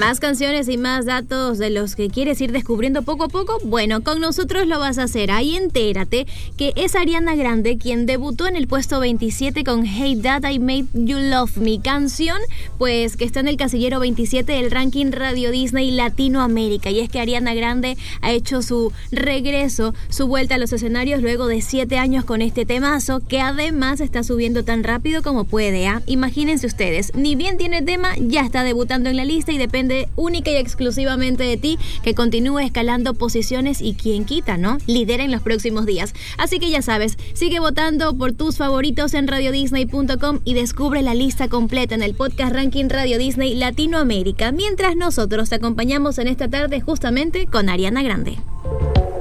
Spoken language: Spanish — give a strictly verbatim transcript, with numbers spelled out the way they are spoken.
Más canciones y más datos de los que quieres ir descubriendo poco a poco. Bueno, con nosotros lo vas a hacer. Ahí entérate que es Ariana Grande quien debutó en el puesto veintisiete con Hey Dad, I Made You Love Me, canción pues que está en el casillero veintisiete del ranking Radio Disney Latinoamérica. Y es que Ariana Grande ha hecho su regreso, su vuelta a los escenarios luego de siete años con este temazo, que además está subiendo tan rápido como puede. ¿eh? Imagínense ustedes, ni bien tiene tema, ya está debutando en la lista y depende única y exclusivamente de ti que continúe escalando posiciones y quien quita, ¿no? Lidera en los próximos días. Así que ya sabes, sigue votando por tus favoritos en radio disney punto com y descubre la lista completa en el podcast Ranking Radio Disney Latinoamérica, mientras nosotros te acompañamos en esta tarde justamente con Ariana Grande.